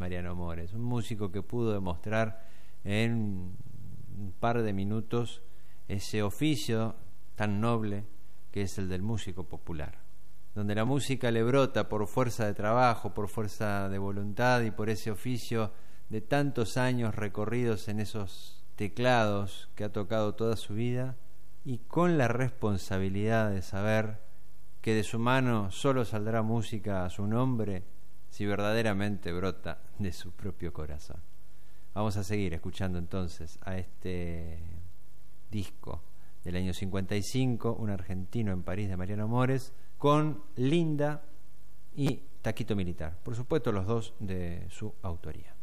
Mariano Mores, un músico que pudo demostrar en un par de minutos ese oficio tan noble que es el del músico popular, donde la música le brota por fuerza de trabajo, por fuerza de voluntad y por ese oficio de tantos años recorridos en esos teclados que ha tocado toda su vida, y con la responsabilidad de saber que de su mano solo saldrá música a su nombre si verdaderamente brota de su propio corazón. Vamos a seguir escuchando entonces a este disco del año 55, Un argentino en París, de Mariano Mores, con Linda y Taquito Militar, por supuesto los dos de su autoría.